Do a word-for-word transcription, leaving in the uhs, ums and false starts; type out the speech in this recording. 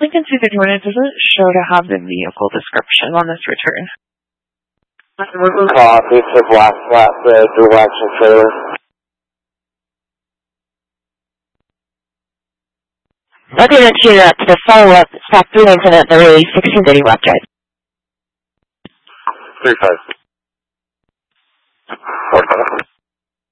Lincoln two fifty-one, it doesn't show to have the vehicle description on this return. Copy to Black Flatbed, dual action trailer. Okay, that's your uh, to the follow-up, stop three Lieutenant Marie, sixteen thirty West Drive. three five. Four seven.